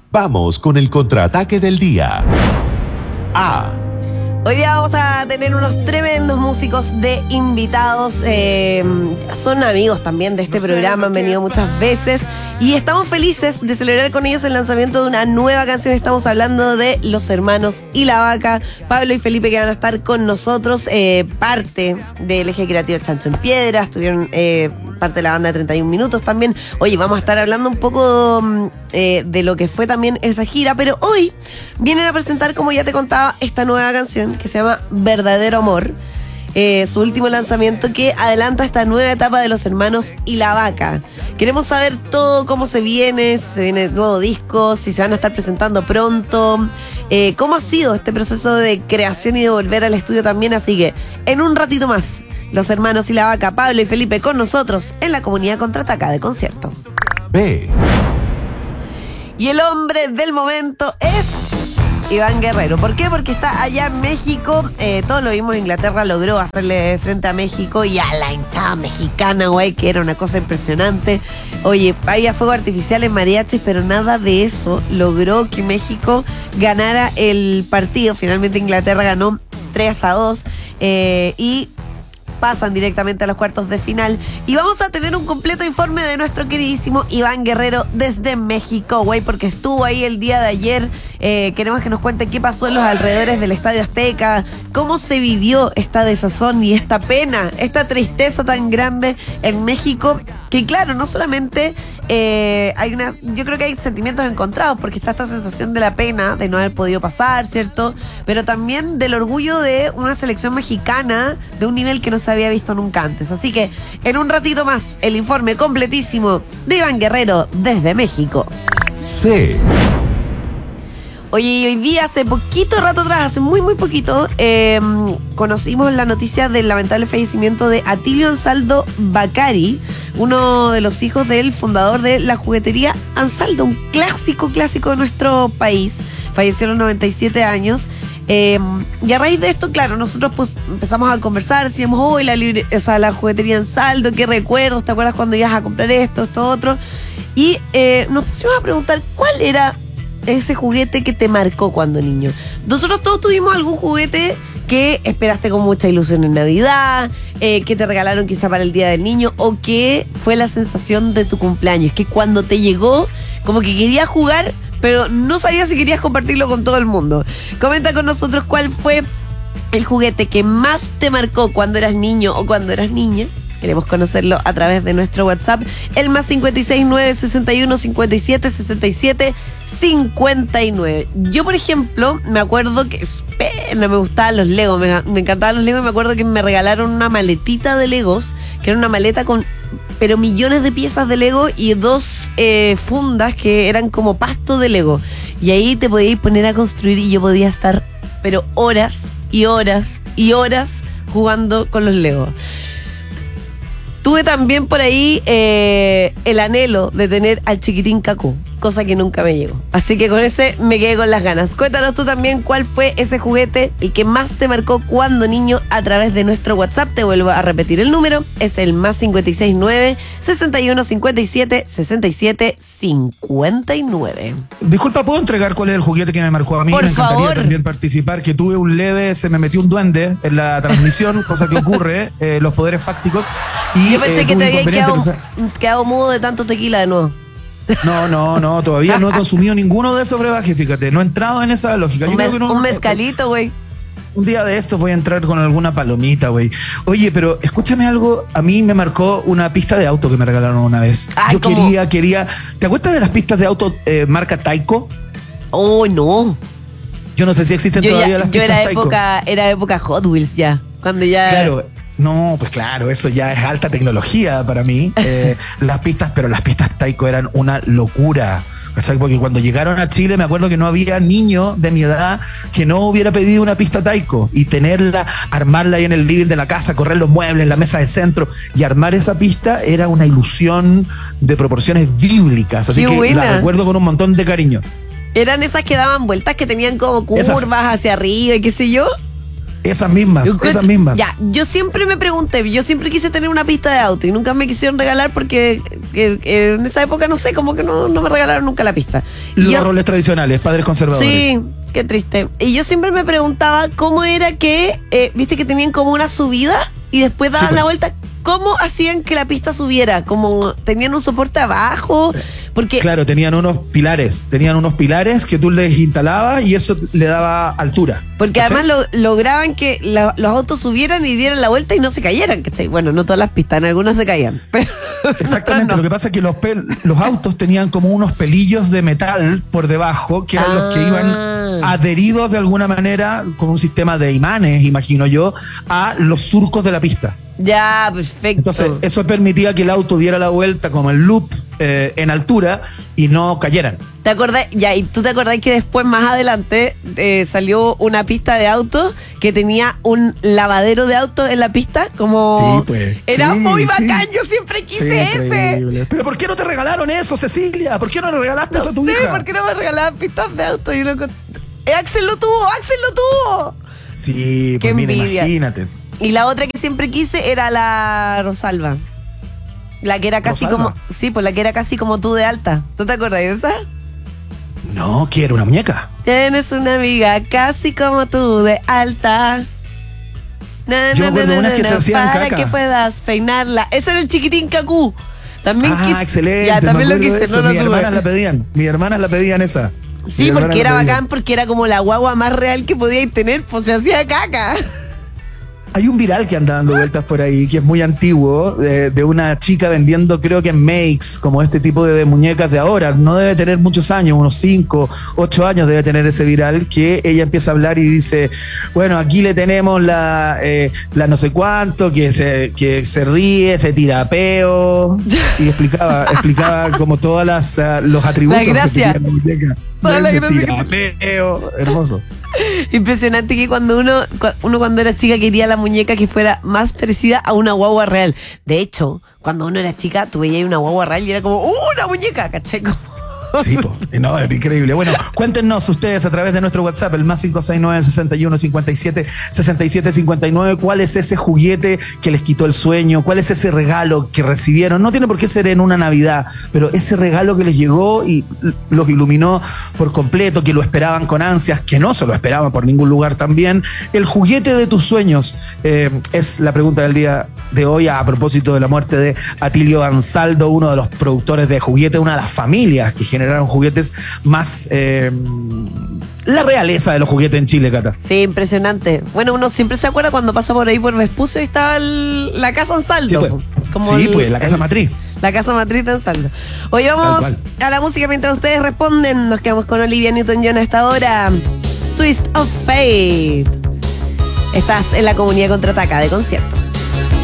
Vamos con el contraataque del día. A. Hoy día vamos a tener unos tremendos músicos de invitados. Son amigos también de este programa, han venido muchas veces. Y estamos felices de celebrar con ellos el lanzamiento de una nueva canción. Estamos hablando de Los Hermanos y la Vaca. Pablo y Felipe, que van a estar con nosotros, parte del eje creativo Chancho en Piedra. Estuvieron parte de la banda de 31 Minutos también. Oye, vamos a estar hablando un poco de lo que fue también esa gira. Pero hoy vienen a presentar, como ya te contaba, esta nueva canción que se llama Verdadero Amor. Su último lanzamiento que adelanta esta nueva etapa de Los Hermanos y la Vaca. Queremos saber todo, cómo se viene, si se viene nuevo disco, si se van a estar presentando pronto, cómo ha sido este proceso de creación y de volver al estudio también. Así que en un ratito más, Los Hermanos y la Vaca, Pablo y Felipe con nosotros en la comunidad Contraataca de Concierto. B. Y el hombre del momento es Iván Guerrero. ¿Por qué? Porque está allá en México. Todos lo vimos, Inglaterra logró hacerle frente a México y a la hinchada mexicana, güey, que era una cosa impresionante. Oye, había fuego artificial en mariachis, pero nada de eso logró que México ganara el partido. Finalmente Inglaterra ganó 3-2 y pasan directamente a los cuartos de final. Y vamos a tener un completo informe de nuestro queridísimo Iván Guerrero desde México, güey, porque estuvo ahí el día de ayer. Queremos que nos cuente qué pasó en los alrededores del Estadio Azteca, cómo se vivió esta desazón y esta pena, esta tristeza tan grande en México, que claro, no solamente yo creo que hay sentimientos encontrados, porque está esta sensación de la pena de no haber podido pasar, ¿cierto? Pero también del orgullo de una selección mexicana de un nivel que no se había visto nunca antes. Así que en un ratito más, el informe completísimo de Iván Guerrero desde México. C. Oye, y hoy día, hace poquito rato atrás, hace muy poquito, conocimos la noticia del lamentable fallecimiento de Atilio Ansaldo Bacari, uno de los hijos del fundador de la juguetería Ansaldo, un clásico de nuestro país. Falleció a los 97 años. Y a raíz de esto, claro, nosotros pues empezamos a conversar, decíamos, hoy la juguetería Ansaldo, ¿qué recuerdos? ¿Te acuerdas cuando ibas a comprar esto otro? Y nos pusimos a preguntar cuál era ese juguete que te marcó cuando niño. Nosotros todos tuvimos algún juguete que esperaste con mucha ilusión en Navidad, que te regalaron quizá para el Día del Niño, o que fue la sensación de tu cumpleaños, que cuando te llegó, como que querías jugar, pero no sabías si querías compartirlo con todo el mundo. Comenta con nosotros cuál fue el juguete que más te marcó cuando eras niño o cuando eras niña. Queremos conocerlo a través de nuestro WhatsApp, el más 569 61 57 67 59. Yo, por ejemplo, me acuerdo que no me gustaban los Legos, me encantaban los Legos, y me acuerdo que me regalaron una maletita de Legos, que era una maleta con pero millones de piezas de Lego y dos fundas que eran como pasto de Lego. Y ahí te podías poner a construir y yo podía estar pero horas y horas y horas jugando con los Legos. Tuve también por ahí el anhelo de tener al chiquitín Cacú, cosa que nunca me llegó. Así que con ese me quedé con las ganas. Cuéntanos tú también cuál fue ese juguete, el que más te marcó cuando niño, a través de nuestro WhatsApp. Te vuelvo a repetir el número, es el más 569 61 57 67 59. Disculpa, ¿puedo entregar cuál es el juguete que me marcó a mí? Por me encantaría favor. También participar, que tuve un leve, se me metió un duende en la transmisión, cosa que ocurre, los poderes fácticos. Y, Yo pensé que tuve te habías inconveniente, quedado mudo de tanto tequila de nuevo. No, todavía no he consumido ninguno de esos brebajes, fíjate, no he entrado en esa lógica. Yo creo que no, Un mezcalito, güey. Un día de estos voy a entrar con alguna palomita, güey. Oye, pero escúchame algo, a mí me marcó una pista de auto que me regalaron una vez. Ay, yo ¿cómo? quería. ¿Te acuerdas de las pistas de auto marca Taiko? Oh, no. Yo no sé si existen todavía las pistas Taiko. Era época Hot Wheels ya. Cuando ya. Claro. No, pues claro, eso ya es alta tecnología para mí. Las pistas Taiko eran una locura. ¿Cachai? Porque cuando llegaron a Chile me acuerdo que no había niño de mi edad que no hubiera pedido una pista Taiko, y tenerla, armarla ahí en el living de la casa, correr los muebles, la mesa de centro y armar esa pista era una ilusión de proporciones bíblicas. Así Qué que buena. la recuerdo con un montón de cariño. Eran esas que daban vueltas, que tenían como curvas Esas. hacia arriba y qué sé yo. Esas mismas. Ya, yo siempre me pregunté, yo siempre quise tener una pista de auto y nunca me quisieron regalar porque en esa época, no sé, como que no me regalaron nunca la pista. Los roles tradicionales, padres conservadores. Sí, qué triste. Y yo siempre me preguntaba cómo era que, viste que tenían como una subida y después daban la vuelta. ¿Cómo hacían que la pista subiera? ¿Como tenían un soporte abajo? Porque claro, tenían unos pilares que tú les instalabas y eso le daba altura. Porque ¿cachai? además lograban que los autos subieran y dieran la vuelta y no se cayeran, ¿cachai? Bueno, no todas las pistas, en algunas se caían. Pero exactamente, no. lo que pasa es que los autos tenían como unos pelillos de metal por debajo, que eran los que iban adheridos de alguna manera con un sistema de imanes, imagino yo, a los surcos de la pista. Ya, perfecto. Entonces, eso permitía que el auto diera la vuelta como el loop en altura y no cayeran. ¿Te acordás? Ya, y tú te acordás que después, más adelante, salió una pista de autos que tenía un lavadero de autos en la pista, como... Sí, pues. Era sí, muy sí. bacán, yo siempre quise ese. Pero ¿por qué no te regalaron eso, Cecilia? ¿Por qué no le regalaste eso a tu hija? ¿Por qué no me regalaban pistas de autos? Axel lo tuvo. Sí, Qué pues mira, envidia. imagínate. Y la otra que siempre quise era la Rosalba. La que era casi ¿Rosalba? como... Sí, pues la que era casi como tú de alta. ¿Tú te acuerdas de esa? No, quiero una muñeca. Tienes una amiga casi como tú de alta. Yo me acuerdo de unas que se hacían para caca. que puedas peinarla. Ese era el chiquitín Cacú. También quise. Excelente. Ya, también me lo acuerdo de quise, eso. no lo Mis tuve. hermanas la pedían esa. Sí, Mis hermanas porque la era pedían. bacán, porque era como la guagua más real que podíais tener, pues se hacía caca. Hay un viral que anda dando vueltas por ahí, que es muy antiguo, de una chica vendiendo, creo que en Makes, como este tipo de muñecas de ahora. No debe tener muchos años, unos 5, 8 años debe tener ese viral, que ella empieza a hablar y dice, bueno, aquí le tenemos la no sé cuánto, que se ríe, se tira peo, y explicaba como todas los atributos La gracia. que tenía la muñeca. Toda la Se gracia tira peo, hermoso. Impresionante que cuando uno cuando era chica quería la muñeca que fuera más parecida a una guagua real. De hecho, cuando uno era chica, tú veías una guagua real y era como, una muñeca! ¿Cachai? Como... Sí, no, es increíble. Bueno, cuéntenos ustedes a través de nuestro WhatsApp, el más 569-6157-6759, cuál es ese juguete que les quitó el sueño, cuál es ese regalo que recibieron. No tiene por qué ser en una Navidad, pero ese regalo que les llegó y los iluminó por completo, que lo esperaban con ansias, que no se lo esperaban por ningún lugar también. El juguete de tus sueños es la pregunta del día de hoy, a propósito de la muerte de Atilio Ansaldo, uno de los productores de juguete, una de las familias que generaron juguetes más... la realeza de los juguetes en Chile, Cata. Sí, impresionante. Bueno, uno siempre se acuerda cuando pasa por ahí por Vespucio y estaba la casa Ansaldo. Pues, la casa matriz. La casa matriz de Ansaldo. Hoy vamos a la música mientras ustedes responden. Nos quedamos con Olivia Newton-John a esta hora. Twist of Fate. Estás en la Comunidad Contraataca de conciertos.